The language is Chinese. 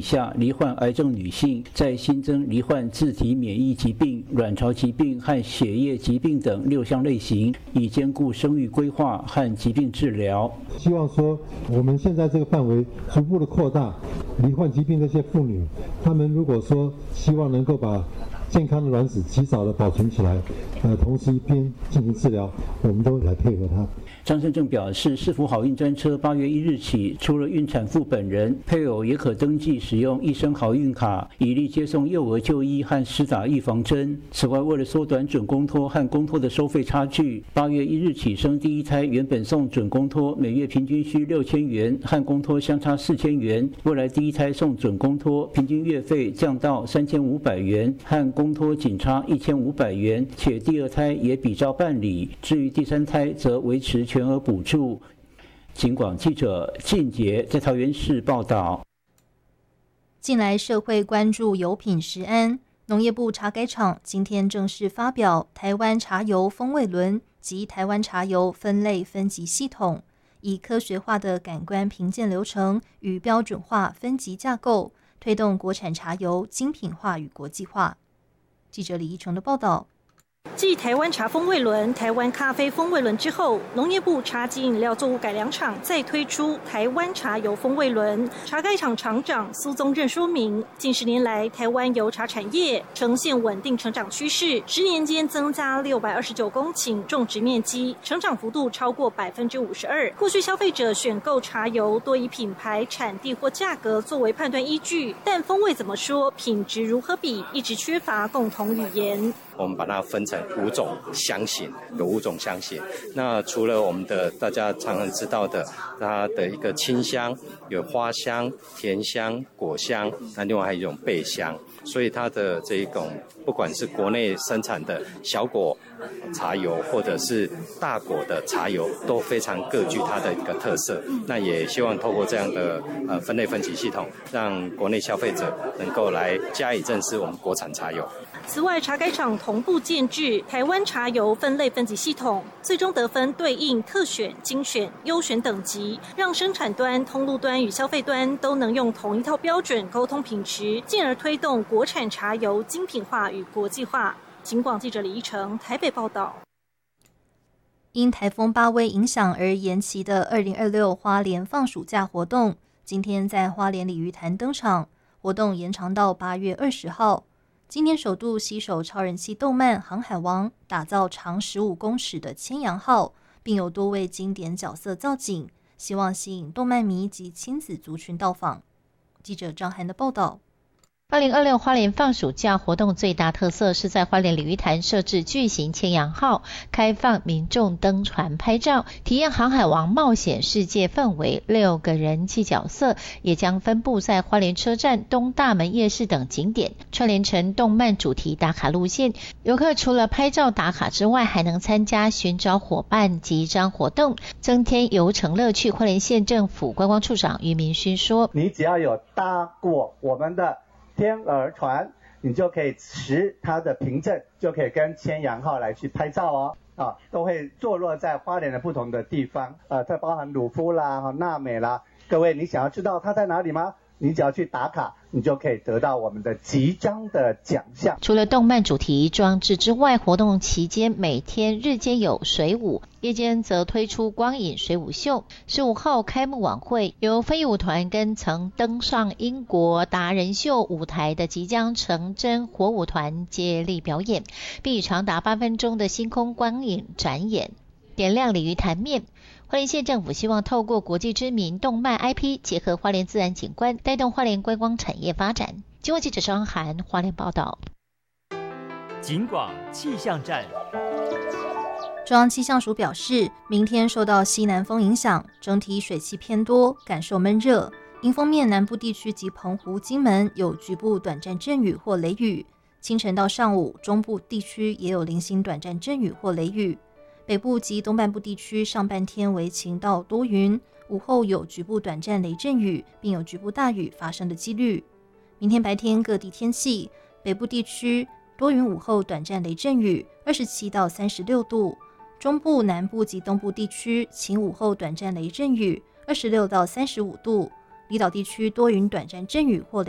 下罹患癌症女性，再新增罹患自体免疫疾病、卵巢疾病和血液疾病等6项类型，以兼顾生育规划和疾病治疗。 希望说我们现在这个范围逐步的扩大，罹患疾病这些妇女，她们如果说希望能够把健康的卵子及早的保存起来，同时一边进行治疗，我们都来配合她。 张胜正表示，市府好运专车8月1日起，除了孕产妇本人，配偶也可登记使用一生好运卡，以利接送幼儿就医和施打预防针。此外，为了缩短准公托和公托的收费差距，8月1日起生第一胎原本送准公托每月平均需6000元，和公托相差4000元。未来第一胎送准公托，平均月费降到3500元，和公托仅差1500元，且第二胎也比照办理。至于第三胎，则维持全额补助。警广记者靳杰在桃园市报道。 近来社会关注油品食安，农业部茶改厂今天正式发表台湾茶油风味轮及台湾茶油分类分级系统，以科学化的感官评鉴流程与标准化分级架构，推动国产茶油精品化与国际化。记者李依成的报道。 继台湾茶风味轮、台湾咖啡风味轮之后，农业部茶及饮料作物改良厂再推出台湾茶油风味轮。茶改厂厂长苏宗任说明，近10年来，台湾油茶产业呈现稳定成长趋势，10年间增加629公顷种植面积，成长幅度超过52%。过去消费者选购茶油多以品牌、产地或价格作为判断依据，但风味怎么说、品质如何比，一直缺乏共同语言。 我们把它分成5种香型，有5种香型。那除了我们的大家常常知道的，它的一个清香，有花香、甜香、果香，那另外还有一种贝香。所以它的这一种，不管是国内生产的小果茶油，或者是大果的茶油，都非常各具它的一个特色。那也希望透过这样的分类分级系统，让国内消费者能够来加以认识我们国产茶油。 此外，茶改厂同步建制台湾茶油分类分级系统，最终得分对应特选、精选、优选等级，让生产端、通路端与消费端都能用同一套标准沟通品质，进而推动国产茶油精品化与国际化。警广记者李依成台北报道。 因台风巴威影响而延期的2026花莲放暑假活动，今天在花莲鲤鱼潭登场，活动延长到8月20号。今年首度携手超人气动漫《航海王》，打造长15公尺的千阳号，并有多位经典角色造景，希望吸引动漫迷及亲子族群到访。记者张涵的报道。 2026花莲放暑假活动最大特色是在花莲鲤鱼潭设置巨型千阳号，开放民众登船拍照，体验航海王冒险世界氛围。6个人气角色也将分布在花莲车站、东大门夜市等景点，串联成动漫主题打卡路线。游客除了拍照打卡之外，还能参加寻找伙伴集章活动，增添游程乐趣。花莲县政府观光处长于明勋说：“ 你只要有搭过我们的天鹅船，你就可以持它的凭证，就可以跟千阳号来去拍照哦。都会坐落在花莲的不同的地方，它包含鲁夫啦、纳美啦。各位，你想要知道它在哪里吗？你只要去打卡，你就可以得到我们的集章的奖项。 除了动漫主题装置之外，活动期间每天日间有水舞，夜间则推出光影水舞秀。15号开幕晚会由飞舞团跟曾登上英国达人秀舞台的即将成真火舞团接力表演，并以长达8分钟的星空光影展演，点亮鲤鱼潭面。花莲县政府希望透过国际知名动漫 IP 结合花莲自然景观，带动花莲观光产业发展。经过记者张涵花莲报道。 警广气象站。 中央气象署表示，明天受到西南风影响，整体水汽偏多，感受闷热。迎风面南部地区及澎湖、金门有局部短暂阵雨或雷雨，清晨到上午，中部地区也有零星短暂阵雨或雷雨。北部及东半部地区上半天为晴到多云，午后有局部短暂雷阵雨，并有局部大雨发生的几率。明天白天各地天气，北部地区多云，午后短暂雷阵雨，27到36度；中部、南部及东部地区晴午后短暂雷阵雨，26到35度；离岛地区多云短暂阵雨或雷